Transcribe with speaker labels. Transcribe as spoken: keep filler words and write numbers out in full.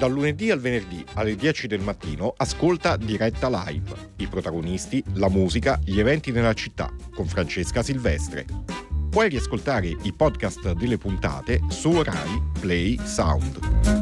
Speaker 1: Dal lunedì al venerdì alle dieci del mattino ascolta Diretta Live. I protagonisti, la musica, gli eventi nella città con Francesca Silvestre. Puoi riascoltare i podcast delle puntate su Rai Play Sound.